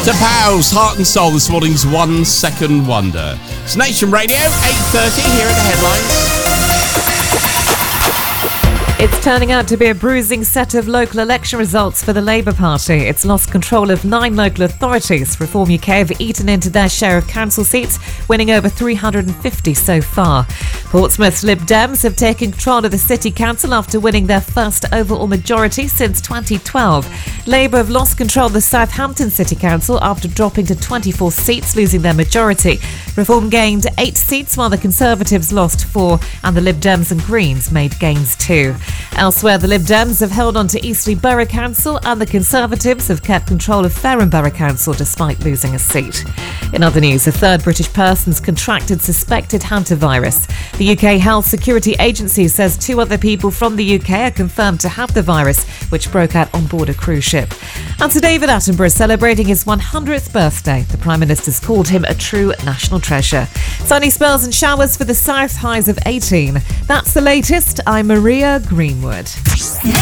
To Powell's Heart and Soul, this morning's 1 Second Wonder. It's Nation Radio, 8:30, here are the headlines. It's turning out to be a bruising set of local election results for the Labour Party. It's lost control of 9 local authorities. Reform UK have eaten into their share of council seats, winning over 350 so far. Portsmouth Lib Dems have taken control of the City Council after winning their first overall majority since 2012. Labour have lost control of the Southampton City Council after dropping to 24 seats, losing their majority. Reform gained 8 seats while the Conservatives lost 4 and the Lib Dems and Greens made gains too. Elsewhere, the Lib Dems have held on to Eastleigh Borough Council and the Conservatives have kept control of Fareham Borough Council despite losing a seat. In other news, a third British person's contracted suspected hantavirus. The UK Health Security Agency says 2 other people from the UK are confirmed to have the virus, which broke out on board a cruise ship. And Sir David Attenborough is celebrating his 100th birthday. The Prime Minister's called him a true national treasure. Sunny spells and showers for the south, highs of 18. That's the latest. I'm Maria Greenwood.